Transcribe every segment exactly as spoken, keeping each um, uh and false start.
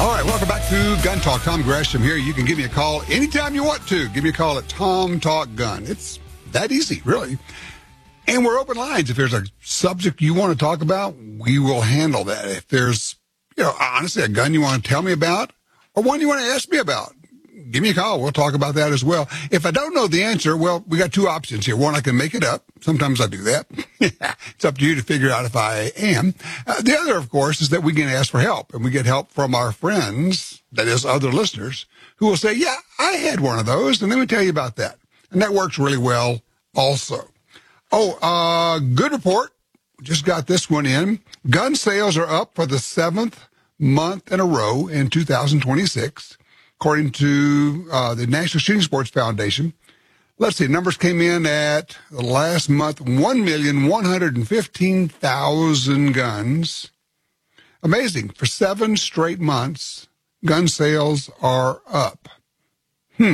All right, welcome back to Gun Talk. Tom Gresham here. You can give me a call anytime you want to. Give me a call at Tom Talk Gun. It's that easy, really. And we're open lines. If there's a subject you want to talk about, we will handle that. If there's, you know, honestly, a gun you want to tell me about or one you want to ask me about, give me a call. We'll talk about that as well. If I don't know the answer, well, we got two options here. One, I can make it up. Sometimes I do that. It's up to you to figure out if I am. Uh, the other, of course, is that we can ask for help, and we get help from our friends, that is, other listeners, who will say, yeah, I had one of those, and let me tell you about that. And that works really well also. Oh, uh, good report. Just got this one in. Gun sales are up for the seventh month in a row in two thousand twenty-six. According to uh, the National Shooting Sports Foundation. Let's see, numbers came in at the last month, one million one hundred fifteen thousand guns. Amazing. For seven straight months, gun sales are up. Hmm.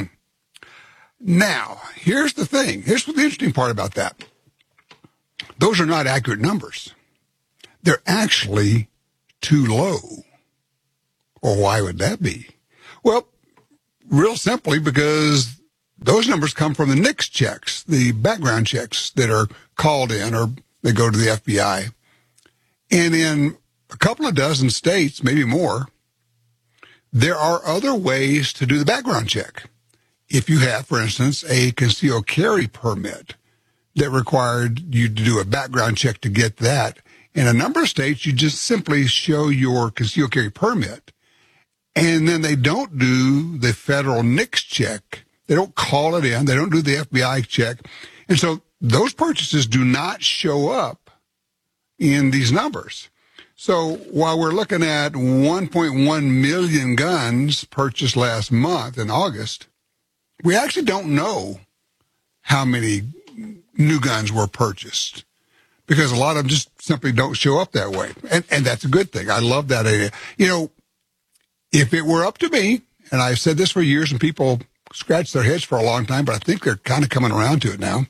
Now, here's the thing. Here's what the interesting part about that. Those are not accurate numbers. They're actually too low. Well, why would that be? Well, real simply because those numbers come from the N I C S checks, the background checks that are called in or they go to the F B I. And in a couple of dozen states, maybe more, there are other ways to do the background check. If you have, for instance, a concealed carry permit that required you to do a background check to get that, in a number of states, you just simply show your concealed carry permit. And then they don't do the federal N I C S check. They don't call it in. They don't do the F B I check. And so those purchases do not show up in these numbers. So while we're looking at one point one million guns purchased last month in August, we actually don't know how many new guns were purchased because a lot of them just simply don't show up that way. And, and that's a good thing. I love that idea. You know, if it were up to me, and I've said this for years and people scratch their heads for a long time, but I think they're kind of coming around to it now.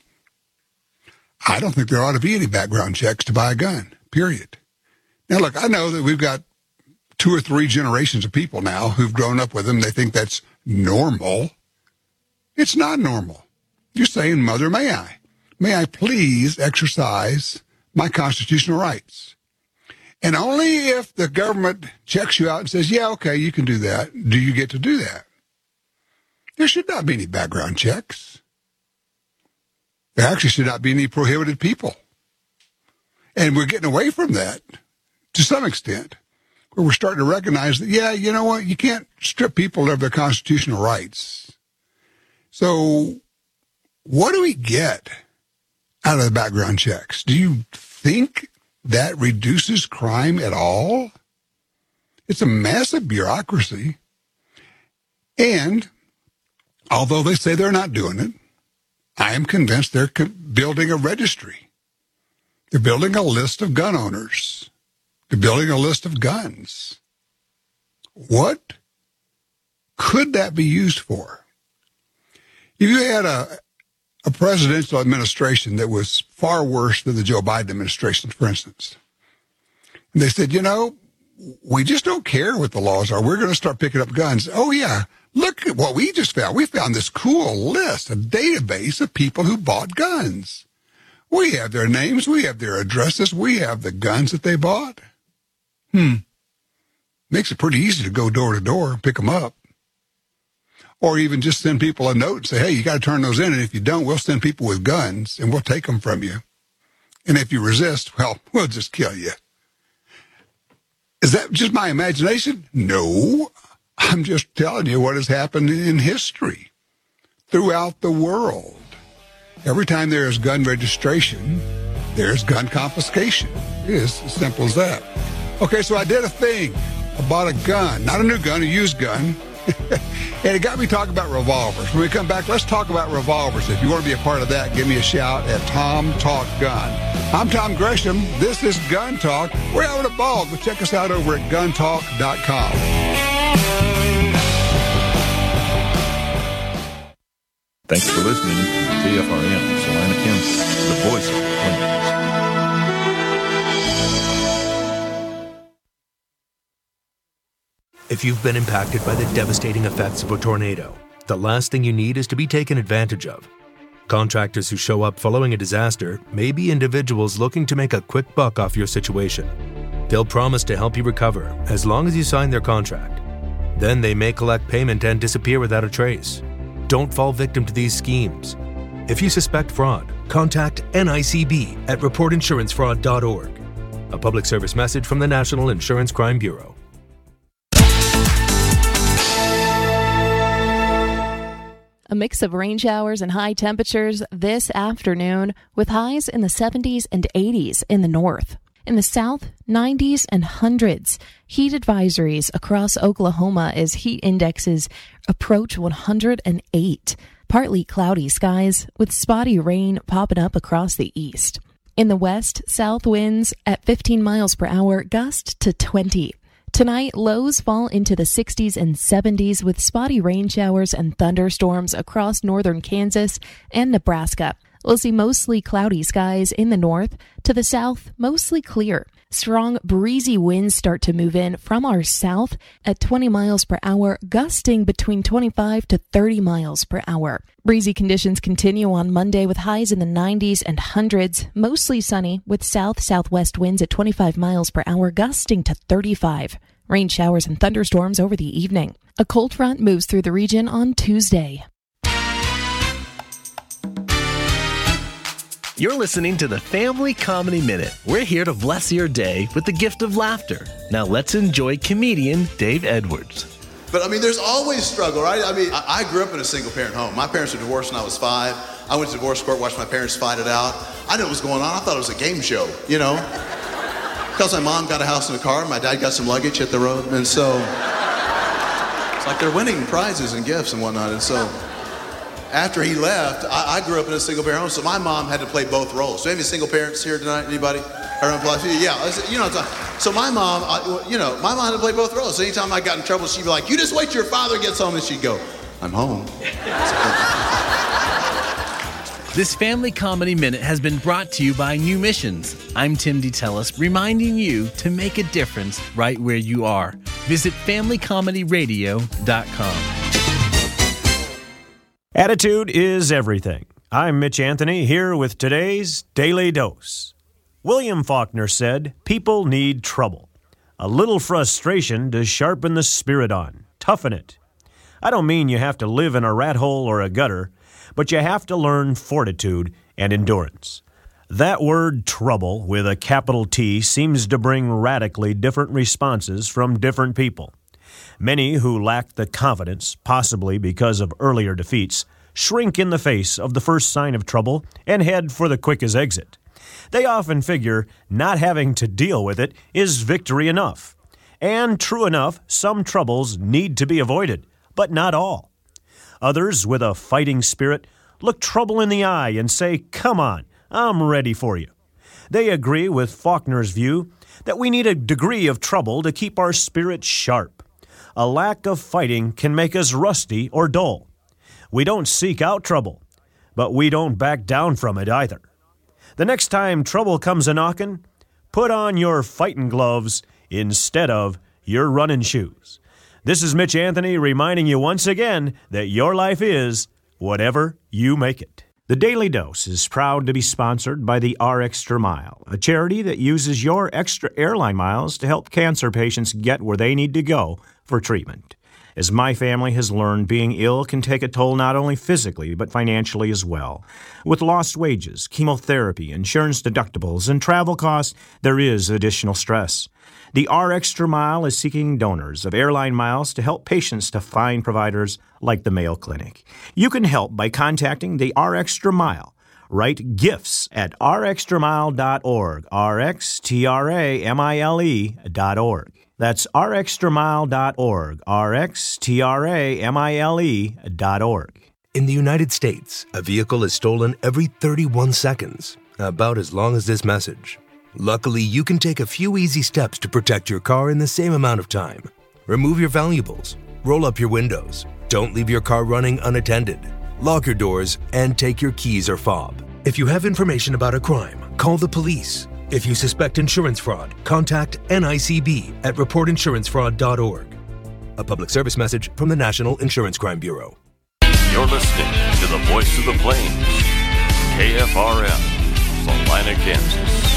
I don't think there ought to be any background checks to buy a gun, period. Now, look, I know that we've got two or three generations of people now who've grown up with them. They think that's normal. It's not normal. You're saying, Mother, may I? May I please exercise my constitutional rights? And only if the government checks you out and says, yeah, okay, you can do that, do you get to do that. There should not be any background checks. There actually should not be any prohibited people. And we're getting away from that to some extent, where we're starting to recognize that, yeah, you know what, you can't strip people of their constitutional rights. So what do we get out of the background checks? Do you think that reduces crime at all? It's a massive bureaucracy. And although they say they're not doing it, I am convinced they're co- building a registry. They're building a list of gun owners. They're building a list of guns. What could that be used for? If you had a, a presidential administration that was far worse than the Joe Biden administration, for instance, and they said, you know, we just don't care what the laws are. We're going to start picking up guns. Oh, yeah. Look at what we just found. We found this cool list, a database of people who bought guns. We have their names. We have their addresses. We have the guns that they bought. Hmm. Makes it pretty easy to go door to door and pick them up. Or even just send people a note and say, hey, you got to turn those in. And if you don't, we'll send people with guns and we'll take them from you. And if you resist, well, we'll just kill you. Is that just my imagination? No. I'm just telling you what has happened in history throughout the world. Every time there is gun registration, there's gun confiscation. It is as simple as that. Okay, so I did a thing. I bought a gun, not a new gun, a used gun. And it got me talking about revolvers. When we come back, let's talk about revolvers. If you want to be a part of that, give me a shout at Tom Talk Gun. I'm Tom Gresham. This is Gun Talk. We're having a ball. Go check us out over at gun talk dot com. Thanks for listening to T F R M, Salina County, the voice of Clemens. If you've been impacted by the devastating effects of a tornado, the last thing you need is to be taken advantage of. Contractors who show up following a disaster may be individuals looking to make a quick buck off your situation. They'll promise to help you recover as long as you sign their contract. Then they may collect payment and disappear without a trace. Don't fall victim to these schemes. If you suspect fraud, contact N I C B at report insurance fraud dot org. A public service message from the National Insurance Crime Bureau. A mix of rain showers and high temperatures this afternoon, with highs in the seventies and eighties in the north. In the south, nineties and hundreds. Heat advisories across Oklahoma as heat indexes approach one hundred eight. Partly cloudy skies with spotty rain popping up across the east. In the west, south winds at fifteen miles per hour, gust to twenty. Tonight, lows fall into the sixties and seventies with spotty rain showers and thunderstorms across northern Kansas and Nebraska. We'll see mostly cloudy skies in the north. To the south, mostly clear. Strong breezy winds start to move in from our south at twenty miles per hour, gusting between twenty-five to thirty miles per hour. Breezy conditions continue on Monday with highs in the nineties and hundreds, mostly sunny with south-southwest winds at twenty-five miles per hour, gusting to thirty-five. Rain showers and thunderstorms over the evening. A cold front moves through the region on Tuesday. You're listening to the Family Comedy Minute. We're here to bless your day with the gift of laughter. Now let's enjoy comedian Dave Edwards. But I mean, there's always struggle, right? I mean, I, I grew up in a single-parent home. My parents were divorced when I was five. I went to divorce court, watched my parents fight it out. I knew what was going on. I thought it was a game show, you know? Because my mom got a house and a car, my dad got some luggage, hit the road, and so it's like they're winning prizes and gifts and whatnot. And so after he left, I, I grew up in a single-parent home, so my mom had to play both roles. So any single parents here tonight? Anybody? Around yeah, you know. So my mom, I, you know, my mom had to play both roles. So anytime I got in trouble, she'd be like, "You just wait till your father gets home," and she'd go, "I'm home." This Family Comedy Minute has been brought to you by New Missions. I'm Tim DeTellis, reminding you to make a difference right where you are. Visit family comedy radio dot com. Attitude is everything. I'm Mitch Anthony, here with today's Daily Dose. William Faulkner said, "People need trouble. A little frustration to sharpen the spirit on, toughen it. I don't mean you have to live in a rat hole or a gutter, but you have to learn fortitude and endurance." That word trouble with a capital T seems to bring radically different responses from different people. Many who lack the confidence, possibly because of earlier defeats, shrink in the face of the first sign of trouble and head for the quickest exit. They often figure not having to deal with it is victory enough. And true enough, some troubles need to be avoided, but not all. Others, with a fighting spirit, look trouble in the eye and say, "Come on, I'm ready for you." They agree with Faulkner's view that we need a degree of trouble to keep our spirit sharp. A lack of fighting can make us rusty or dull. We don't seek out trouble, but we don't back down from it either. The next time trouble comes a-knockin', put on your fighting gloves instead of your running shoes. This is Mitch Anthony reminding you once again that your life is whatever you make it. The Daily Dose is proud to be sponsored by the R Extra Mile, a charity that uses your extra airline miles to help cancer patients get where they need to go for treatment. As my family has learned, being ill can take a toll not only physically, but financially as well. With lost wages, chemotherapy, insurance deductibles, and travel costs, there is additional stress. The R Extra Mile is seeking donors of airline miles to help patients to find providers like the Mayo Clinic. You can help by contacting the R Extra Mile. Write gifts at r extra mile dot org, R X T R A M I L E dot org. That's r extra mile dot org, R X T R A M I L E dot org. In the United States, a vehicle is stolen every thirty-one seconds, about as long as this message. Luckily, you can take a few easy steps to protect your car in the same amount of time. Remove your valuables, roll up your windows, don't leave your car running unattended, lock your doors, and take your keys or fob. If you have information about a crime, call the police. If you suspect insurance fraud, contact N I C B at report insurance fraud dot org. A public service message from the National Insurance Crime Bureau. You're listening to the voice of the plains, K F R M, Salina, Kansas.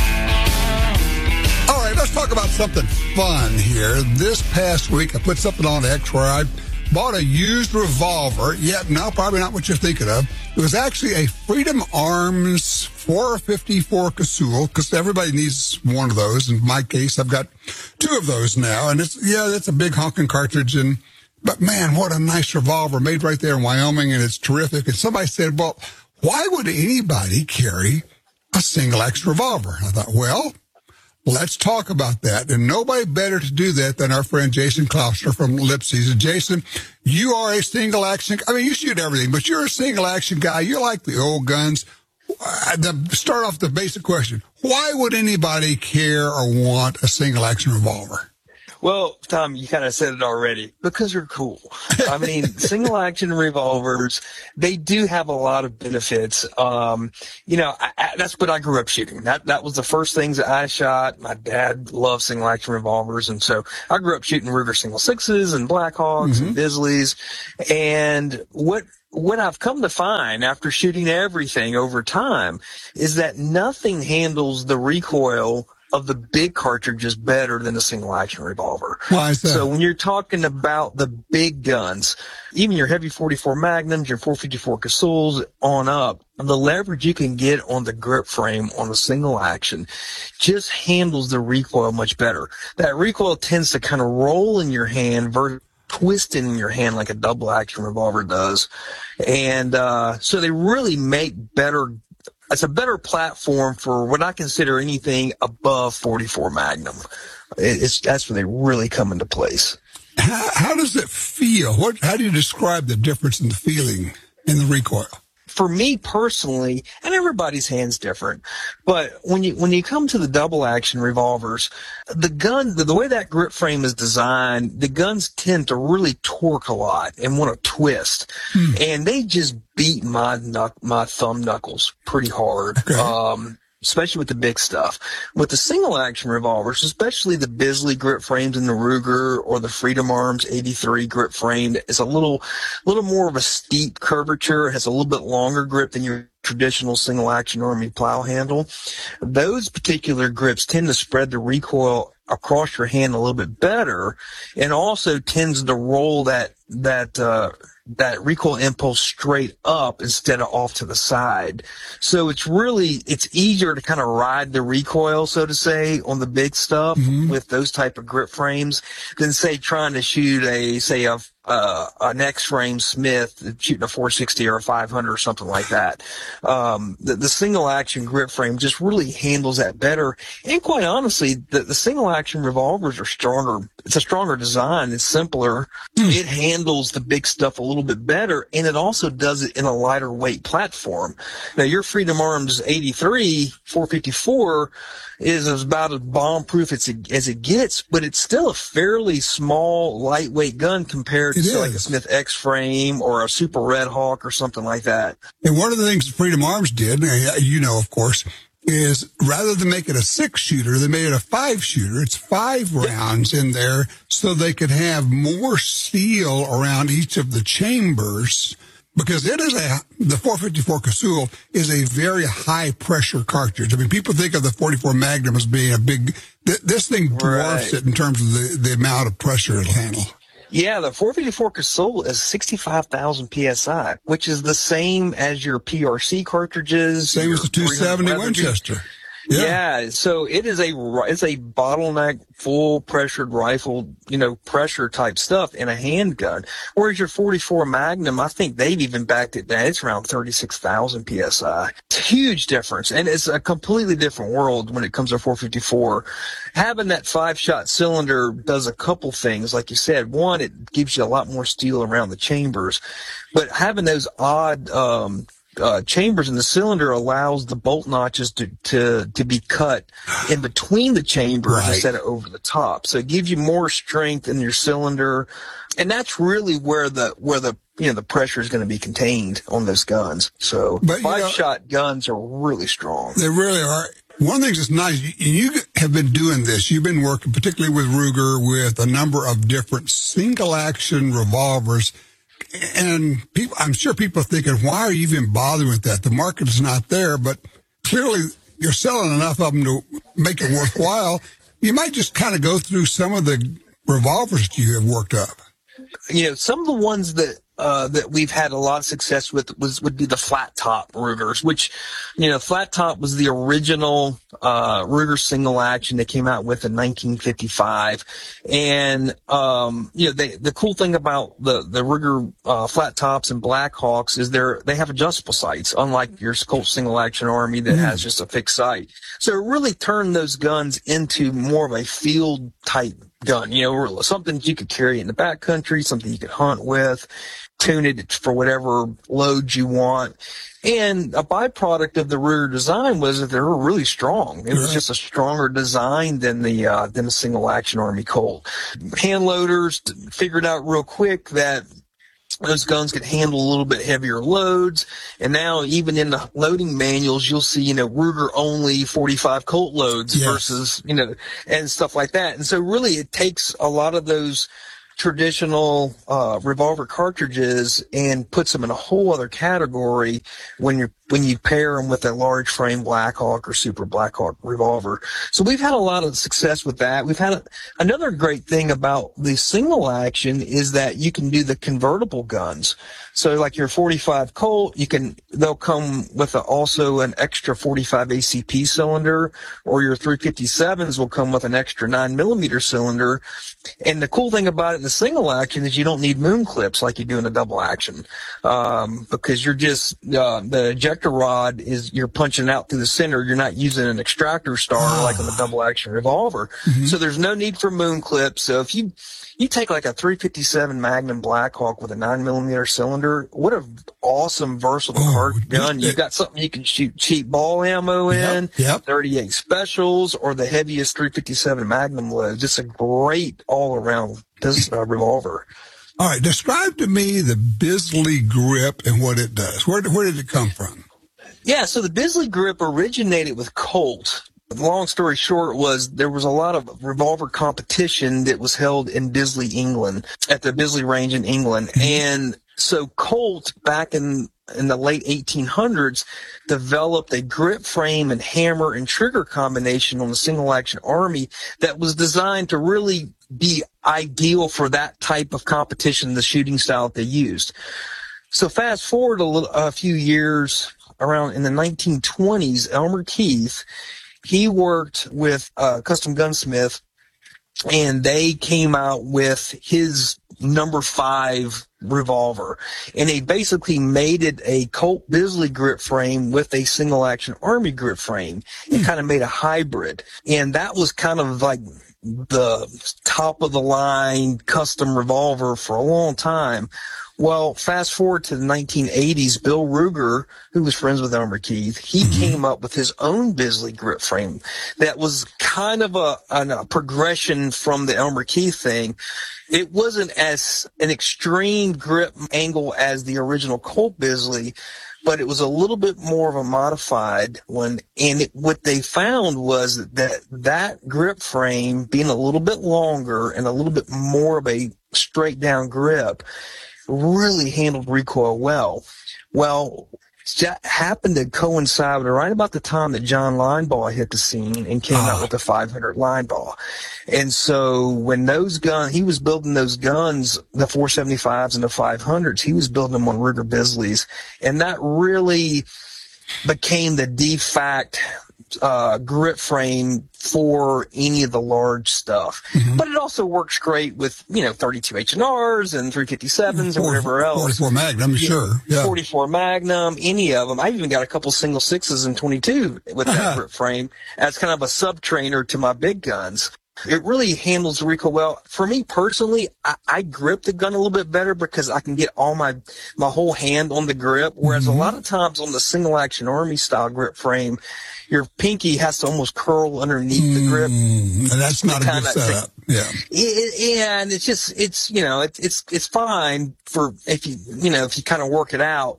All right, let's talk about something fun here. This past week, I put something on X where I bought a used revolver. Yeah, no, probably not what you're thinking of. It was actually a Freedom Arms four fifty-four Casull, because everybody needs one of those. In my case, I've got two of those now. And it's, yeah, that's a big honking cartridge. And, but man, what a nice revolver made right there in Wyoming. And it's terrific. And somebody said, well, why would anybody carry a single action revolver? And I thought, well, let's talk about that. And nobody better to do that than our friend Jason Klausner from Lipsy's. And Jason, you are a single action. I mean, you shoot everything, but you're a single action guy. You like the old guns. Uh, the, start off the basic question. Why would anybody care or want a single action revolver? Well, Tom, you kind of said it already. Because they're cool. I mean, single action revolvers, they do have a lot of benefits. Um, you know, I, I, that's what I grew up shooting. That that was the first things that I shot. My dad loved single action revolvers, and so I grew up shooting Ruger single sixes and Blackhawks mm-hmm. and Bisleys. And what what I've come to find after shooting everything over time is that nothing handles the recoil of the big cartridges better than a single action revolver. Why is that? So when you're talking about the big guns, even your heavy forty-four Magnums, your four fifty-four Casulls on up, the leverage you can get on the grip frame on a single action just handles the recoil much better. That recoil tends to kind of roll in your hand versus twisting in your hand like a double action revolver does. And uh so they really make better It's a better platform for what I consider anything above forty-four Magnum. It's, that's where they really come into place. How, how does it feel? What? How do you describe the difference in the feeling in the recoil? For me personally, and everybody's hand's different, but when you when you come to the double action revolvers, the gun, the, the way that grip frame is designed, the guns tend to really torque a lot and want to twist, hmm. and they just beat my knuck, my thumb knuckles pretty hard. Okay. Um, especially with the big stuff. With the single action revolvers, especially the Bisley grip frames in the Ruger or the Freedom Arms eighty-three grip frame, is a little, little more of a steep curvature. It has a little bit longer grip than your traditional single action Army plow handle. Those particular grips tend to spread the recoil across your hand a little bit better, and also tends to roll that, that, uh, that recoil impulse straight up instead of off to the side. So it's really, it's easier to kind of ride the recoil, so to say, on the big stuff mm-hmm. with those type of grip frames than, say, trying to shoot a, say, a, uh, an X-frame Smith, shooting a four sixty or a five hundred or something like that. Um, the, the single action grip frame just really handles that better. And quite honestly, the, the single action revolvers are stronger. It's a stronger design. It's simpler. Mm. It handles the big stuff a little bit better, and it also does it in a lighter weight platform. Now, your Freedom Arms eighty-three four fifty-four is about as bomb-proof as it, as it gets, but it's still a fairly small, lightweight gun compared to, like, a Smith X-frame or a Super Red Hawk or something like that. And one of the things Freedom Arms did, you know, of course, is rather than make it a six-shooter, they made it a five-shooter. It's five rounds in there so they could have more steel around each of the chambers, because it is a, the four fifty-four Casull is a very high-pressure cartridge. I mean, people think of the forty-four Magnum as being a big, th- this thing dwarfs right. it in terms of the, the amount of pressure it'll handle. Yeah, the four fifty-four Casull is sixty-five thousand P S I, which is the same as your P R C cartridges. Same as the two seventy Winchester. Yeah. yeah, so it is a it's a bottleneck, full pressured rifle, you know, pressure type stuff in a handgun. Whereas your forty-four Magnum, I think they've even backed it down. It's around thirty-six thousand P S I. It's a huge difference, and it's a completely different world when it comes to four fifty-four. Having that five-shot cylinder does a couple things, like you said. One, it gives you a lot more steel around the chambers, but having those odd um Uh, chambers in the cylinder allows the bolt notches to, to, to be cut in between the chambers right. instead of over the top. So it gives you more strength in your cylinder. And that's really where the, where the, you know, the pressure is going to be contained on those guns. So but, five you know, shot guns are really strong. They really are. One of the things that's nice, you, you have been doing this. You've been working particularly with Ruger with a number of different single-action revolvers. And people, I'm sure people are thinking, why are you even bothering with that? The market is not there, but clearly you're selling enough of them to make it worthwhile. You might just kind of go through some of the revolvers that you have worked up. You know, some of the ones that uh, that we've had a lot of success with was would be the flat top Rugers, which, you know, flat top was the original uh, Ruger single action they came out with in nineteen fifty-five. And, um, you know, they, the cool thing about the, the Ruger uh, flat tops and Blackhawks is they're, they have adjustable sights, unlike your Colt single action Army that mm. has just a fixed sight. So it really turned those guns into more of a field type gun, you know, something you could carry in the backcountry, something you could hunt with, tune it for whatever load you want. And a byproduct of the Ruger design was that they were really strong. It was just a stronger design than the uh, than a single action Army Colt. Hand loaders figured out real quick that those guns could handle a little bit heavier loads. And now even in the loading manuals, you'll see, you know, Ruger only forty-five Colt loads yes. versus, you know, and stuff like that. And so really it takes a lot of those traditional uh, revolver cartridges and puts them in a whole other category when you're when you pair them with a large frame Blackhawk or Super Blackhawk revolver. So we've had a lot of success with that. We've had a, another great thing about the single action is that you can do the convertible guns. So like your forty-five Colt, you can, they'll come with a, also an extra forty-five A C P cylinder, or your three fifty-sevens will come with an extra nine millimeter cylinder. And the cool thing about it in the single action is you don't need moon clips like you do in a double action, um, because you're just, uh, the ejector rod is, you're punching out through the center. You're not using an extractor star like on the double action revolver. Mm-hmm. So there's no need for moon clips. So if you, you take like a three fifty-seven Magnum Blackhawk with a nine millimeter cylinder, what a awesome versatile oh, cart gun. You've got something you can shoot cheap ball ammo in, yep, yep. thirty-eight specials, or the heaviest three fifty-seven Magnum load. Just a great all around this uh, revolver. All right, describe to me the Bisley grip and what it does. Where, where did it come from? Yeah, so the Bisley grip originated with Colt. Long story short was there was a lot of revolver competition that was held in Bisley, England, at the Bisley range in England. And so Colt, back in in the late eighteen hundreds, developed a grip frame and hammer and trigger combination on the single action Army that was designed to really be ideal for that type of competition, the shooting style that they used. So fast forward a, little, a few years, around in the nineteen twenties, Elmer Keith, he worked with a custom gunsmith, and they came out with his number five revolver. And they basically made it a Colt Bisley grip frame with a single action Army grip frame. It kind of made a hybrid. And that was kind of like the top of the line custom revolver for a long time. Well, fast forward to the nineteen eighties, Bill Ruger, who was friends with Elmer Keith, he mm-hmm. came up with his own Bisley grip frame that was kind of a, a progression from the Elmer Keith thing. It wasn't as an extreme grip angle as the original Colt Bisley, but it was a little bit more of a modified one. And it, what they found was that that grip frame, being a little bit longer and a little bit more of a straight down grip, really handled recoil well. Well, that happened to coincide with right about the time that John Linebaugh hit the scene and came oh. out with the five hundred Linebaugh. And so when those guns, he was building those guns, the four seventy-fives and the five hundreds, he was building them on Ruger Bisleys. And that really became the de facto uh, grip frame for any of the large stuff. Mm-hmm. But it also works great with, you know, thirty-two H and R's and three fifty-sevens and whatever else. forty-four Magnum, sure. Yeah. forty-four Magnum, any of them. I've even got a couple single sixes and twenty-two with that grip frame as kind of a sub-trainer to my big guns. It really handles the recoil well. For me personally, I, I grip the gun a little bit better because I can get all my my whole hand on the grip, whereas mm-hmm. a lot of times on the single-action Army style grip frame, your pinky has to almost curl underneath mm, the grip. And that's not a good setup. Yeah. It, yeah, and it's just, it's, you know, it, it's, it's fine for if you, you know, if you kind of work it out.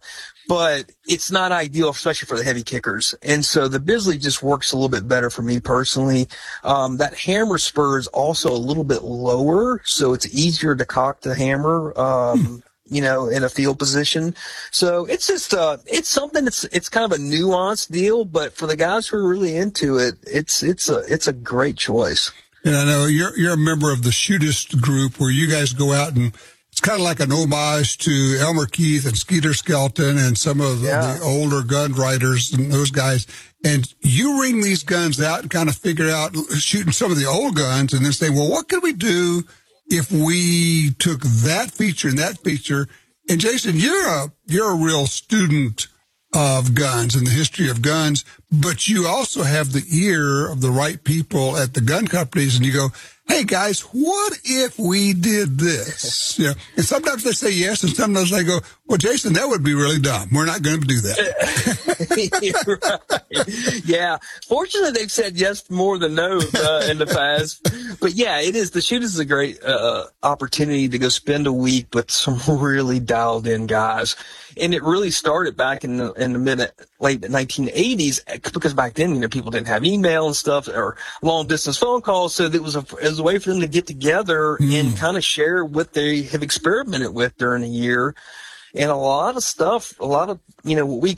but it's not ideal, especially for the heavy kickers. And so the Bisley just works a little bit better for me personally. Um, that hammer spur is also a little bit lower, so it's easier to cock the hammer, um, hmm. you know, in a field position. So it's just, uh, it's something that's, it's kind of a nuanced deal, but for the guys who are really into it, it's, it's a, it's a great choice. And I know you're, you're a member of the Shootist group where you guys go out and it's kind of like an homage to Elmer Keith and Skeeter Skelton and some of the, yeah. the older gun writers and those guys. And you ring these guns out and kind of figure out shooting some of the old guns and then say, well, what could we do if we took that feature and that feature? And Jason, you're a, you're a real student of guns and the history of guns, but you also have the ear of the right people at the gun companies, and you go, hey guys, what if we did this? Yeah. And sometimes they say yes, and sometimes they go, well, Jason, that would be really dumb. We're not going to do that. Right. Yeah. Fortunately, they've said yes more than no uh, in the past. But yeah, it is. The Shootist is a great uh, opportunity to go spend a week with some really dialed in guys. And it really started back in the, in the mid, late nineteen eighties, because back then, you know, people didn't have email and stuff or long distance phone calls. So it was a, it was a way for them to get together mm. and kind of share what they have experimented with during the year. And a lot of stuff, a lot of, you know, what we